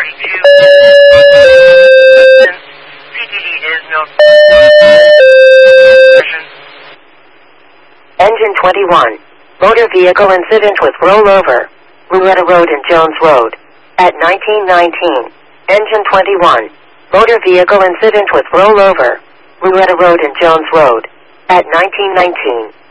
Engine 21. Motor vehicle incident with rollover. Rouletta Road and Jones Road. At 1919. Engine 21. Motor vehicle incident with rollover. Rouletta Road and Jones Road. At 1919.